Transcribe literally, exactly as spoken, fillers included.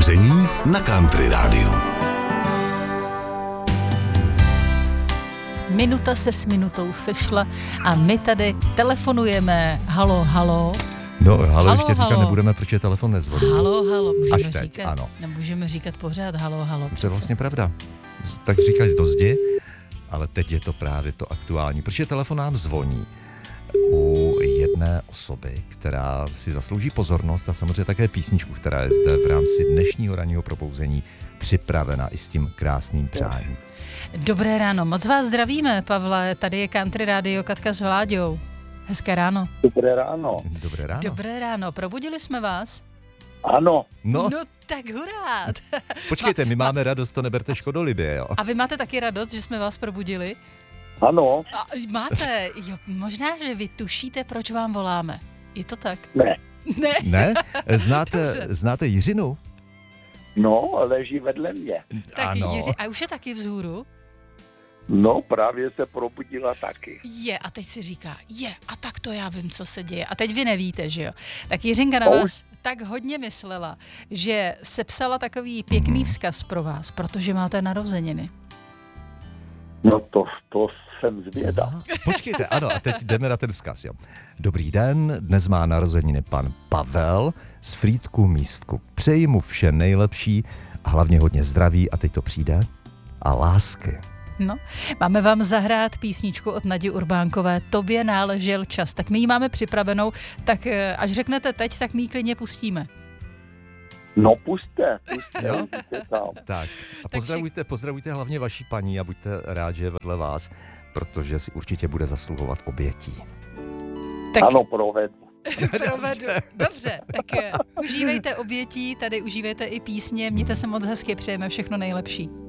probouzení na Country Rádiu. Minuta se s minutou sešla a my tady telefonujeme. Halo, halo. No, halo, halo ještě říkat halo. nebudeme, protože telefon nezvoní. Halo, halo. Můžeme Až teď, říkat, ano. Nemůžeme říkat pořád halo, halo. To je vlastně pravda. Tak říkají z dozdi, ale teď je to právě to aktuální, protože telefon nám zvoní u jedné osoby, která si zaslouží pozornost a samozřejmě také písničku, která je zde v rámci dnešního ranního probouzení připravena i s tím krásným přáním. Dobré ráno, moc vás zdravíme, Pavle, tady je Country Radio, Katka s Vláďou. Hezké ráno. Dobré ráno. Dobré ráno. Dobré ráno, probudili jsme vás? Ano. No, No tak hurá. počkejte, my máme radost, to neberte škodolibě, jo. A vy máte taky radost, že jsme vás probudili? Ano. A máte, jo, možná, že vy tušíte, proč vám voláme. Je to tak? Ne. Ne? Ne? Znáte, Dobře. znáte Jiřinu? No, leží vedle mě. Tak Ano. Jiři, a už je taky vzhůru? No, právě se probudila taky. Je, a teď si říká, je, a tak to já vím, co se děje. A teď vy nevíte, že jo? Tak Jiřinka na Oh. vás tak hodně myslela, že sepsala takový pěkný vzkaz pro vás, protože máte narozeniny. No to, to jsem zvědav. Počkejte, ano, a teď jdeme na ten vzkaz, jo. Dobrý den, dnes má narozeniny pan Pavel z Frýdku Místku. Přeji mu vše nejlepší a hlavně hodně zdraví, a teď to přijde, a lásky. No, máme vám zahrát písničku od Nadi Urbánkové, Tobě náležel čas. Tak my ji máme připravenou, tak eh, až řeknete teď, tak my ji klidně pustíme. No puste, puste, Jo? puste tam. Tak, a pozdravujte, pozdravujte hlavně vaší paní a buďte rád, že je vedle vás, protože si určitě bude zasluhovat obětí. Tak Ano, provedu. provedu. Dobře, tak eh, užívejte obětí, tady užívejte i písně, mějte se moc hezky, přejeme všechno nejlepší.